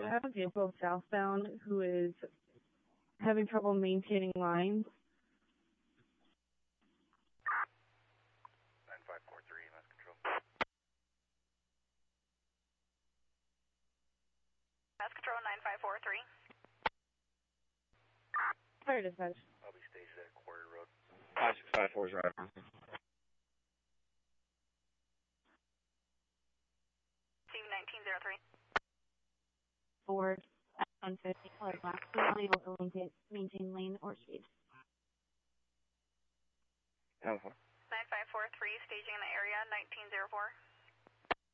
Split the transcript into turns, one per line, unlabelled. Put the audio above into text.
have a vehicle southbound who is having trouble maintaining lines.
9543, Mass Control.
Mass Control 9543.
Fire dispatch.
I'll be staged at Quarry Road.
5654 is right.
Team 1903.
Ford F-150 color black, unable to maintain lane or speed.
10-4.
9543, staging in the area, 1904.